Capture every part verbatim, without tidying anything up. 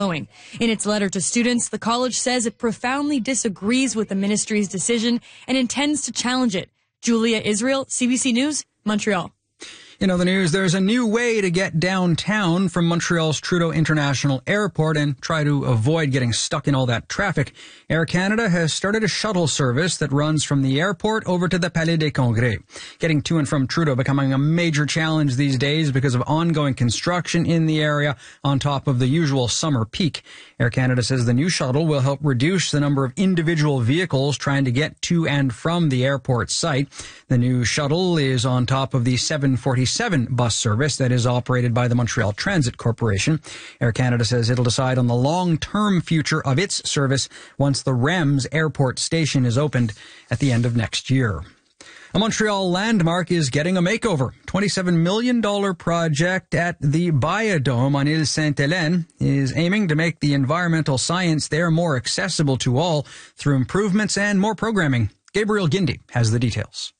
In its letter to students, the college says it profoundly disagrees with the ministry's decision and intends to challenge it. Julia Israel, C B C News, Montreal. In other news, there's a new way to get downtown from Montreal's Trudeau International Airport and try to avoid getting stuck in all that traffic. Air Canada has started a shuttle service that runs from the airport over to the Palais des Congrès. Getting to and from Trudeau becoming a major challenge these days because of ongoing construction in the area on top of the usual summer peak. Air Canada says the new shuttle will help reduce the number of individual vehicles trying to get to and from the airport site. The new shuttle is on top of the seven forty-seven bus service that is operated by the Montreal Transit Corporation. Air Canada says it'll decide on the long-term future of its service once the R E M S airport station is opened at the end of next year. A Montreal landmark is getting a makeover. twenty-seven million dollars project at the Biodome on Ile Sainte-Hélène is aiming to make the environmental science there more accessible to all through improvements and more programming. Gabriel Guindy has the details.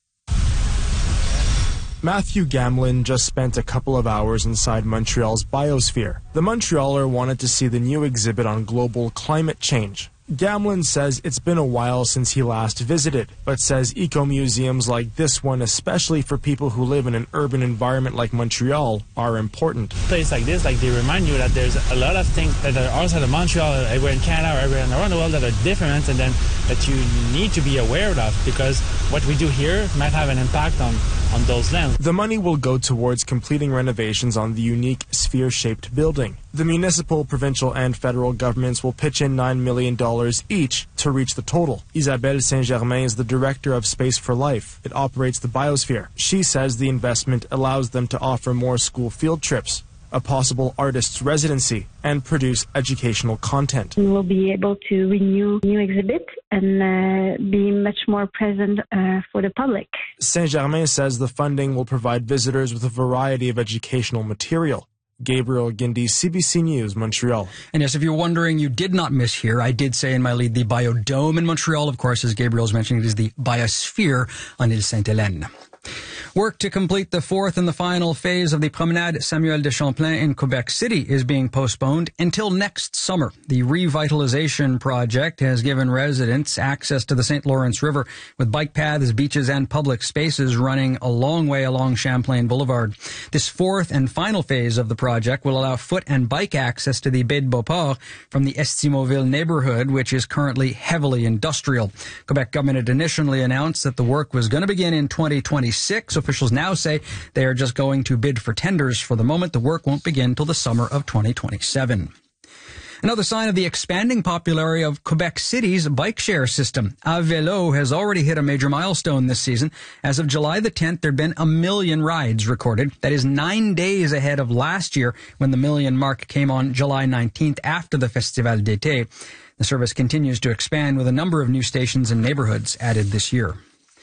Matthew Gamlin just spent a couple of hours inside Montreal's Biosphere. The Montrealer wanted to see the new exhibit on global climate change. Gamlin says it's been a while since he last visited, but says eco-museums like this one, especially for people who live in an urban environment like Montreal, are important. Places like this, like they remind you that there's a lot of things that are outside of Montreal, everywhere in Canada or everywhere around the world that are different and then that you need to be aware of because what we do here might have an impact on, on those lands. The money will go towards completing renovations on the unique sphere-shaped building. The municipal, provincial, and federal governments will pitch in nine million dollars each to reach the total. Isabelle Saint-Germain is the director of Space for Life. It operates the Biosphere. She says the investment allows them to offer more school field trips, a possible artist's residency, and produce educational content. We will be able to renew new exhibits and uh, be much more present uh, for the public. Saint-Germain says the funding will provide visitors with a variety of educational material. Gabriel Guindy, C B C News, Montreal. And yes, if you're wondering, you did not miss here. I did say in my lead the Biodome in Montreal. Of course, as Gabriel's mentioning, it is the Biosphere on Ile Sainte-Hélène. Work to complete the fourth and the final phase of the Promenade Samuel de Champlain in Quebec City is being postponed until next summer. The revitalization project has given residents access to the Saint Lawrence River with bike paths, beaches, and public spaces running a long way along Champlain Boulevard. This fourth and final phase of the project will allow foot and bike access to the Baie de Beauport from the Estimauville neighborhood, which is currently heavily industrial. Quebec government had initially announced that the work was going to begin in twenty twenty-six. Officials now say they are just going to bid for tenders for the moment. The work won't begin till the summer of twenty twenty-seven. Another sign of the expanding popularity of Quebec City's bike share system. Avelo has already hit a major milestone this season. As of July the tenth, there have been a million rides recorded. That is nine days ahead of last year when the million mark came on July nineteenth after the Festival d'été. The service continues to expand with a number of new stations and neighborhoods added this year.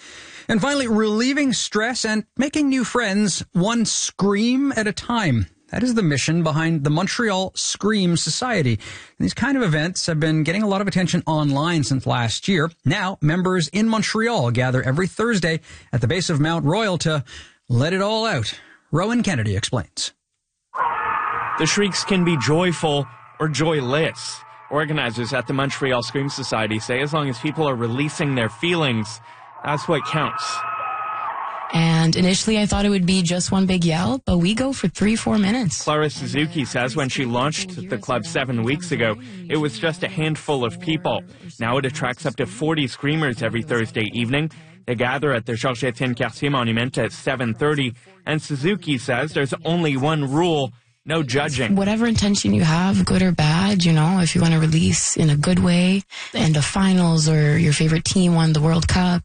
And finally, relieving stress and making new friends one scream at a time. That is the mission behind the Montreal Scream Society. And these kind of events have been getting a lot of attention online since last year. Now, members in Montreal gather every Thursday at the base of Mount Royal to let it all out. Rowan Kennedy explains. The shrieks can be joyful or joyless. Organizers at the Montreal Scream Society say as long as people are releasing their feelings, that's what counts. And initially I thought it would be just one big yell, but we go for three, four minutes. Clara Suzuki says when she launched the club seven weeks ago, it was just a handful of people. Now it attracts up to forty screamers every Thursday evening. They gather at the Georges-Étienne Cartier Monument at seven thirty, and Suzuki says there's only one rule: no judging. Whatever intention you have, good or bad, you know, if you want to release in a good way, and the finals or your favorite team won the World Cup,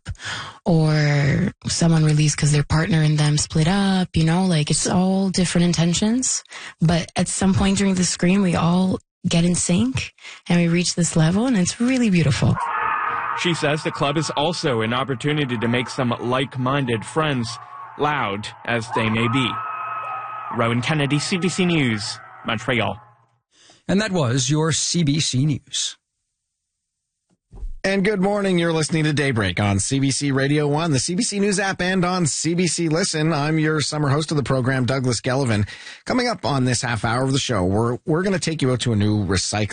or someone released because their partner and them split up, you know, like it's all different intentions. But at some point during the scream, we all get in sync and we reach this level, and it's really beautiful. She says the club is also an opportunity to make some like-minded friends, loud as they may be. Rowan Kennedy, C B C News, Montreal. And that was your C B C News. And good morning. You're listening to Daybreak on C B C Radio one, the C B C News app, and on C B C Listen. I'm your summer host of the program, Douglas Gellivan. Coming up on this half hour of the show, we're, we're going to take you out to a new recycling